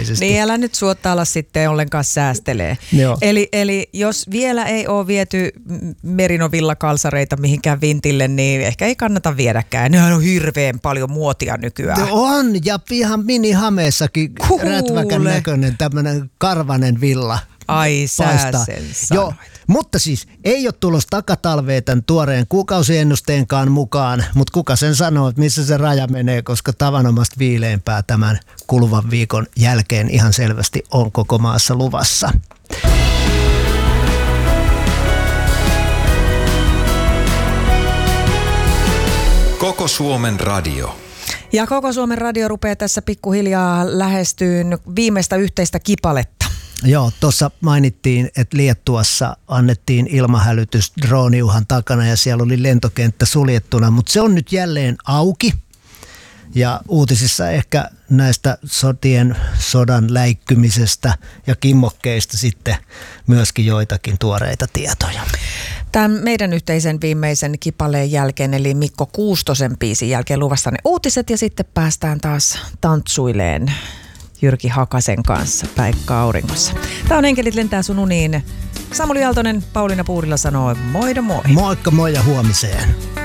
ilmeisesti. Niin, älä nyt suotta sitten ollenkaan säästelee. Eli jos vielä ei ole viety merinovillakalsareita mihinkään vintille, niin ehkä ei kannata viedäkään. Nehän on hirveän paljon muotia nykyään. On, ja ihan minihameessakin rätväkän näköinen tämmöinen karvanen villa. Ai sä sen Joo, mutta siis ei ole tulossa takatalvea tämän tuoreen kuukausiennusteenkaan mukaan, mutta kuka sen sanoo, että missä se raja menee, koska tavanomaista viileämpää tämän kuluvan viikon jälkeen ihan selvästi on koko maassa luvassa. Koko Suomen radio. Ja Koko Suomen radio rupeaa tässä pikkuhiljaa lähestyyn viimeistä yhteistä kipaletta. Joo, tuossa mainittiin, että Liettuassa annettiin ilmahälytys drooniuhan takana ja siellä oli lentokenttä suljettuna, mutta se on nyt jälleen auki. Ja uutisissa ehkä näistä sodan läikkymisestä ja kimmokkeista sitten myöskin joitakin tuoreita tietoja. Tämän meidän yhteisen viimeisen kipaleen jälkeen, eli Mikko Kuustosen biisin jälkeen luvassa ne uutiset ja sitten päästään taas tantsuileen Jyrki Hakasen kanssa Päikkä auringossa. Tämä on Enkelit lentää sun uniin. Samuli Aaltonen, Pauliina Puurila sanoo moida moi. Moikka moi ja huomiseen.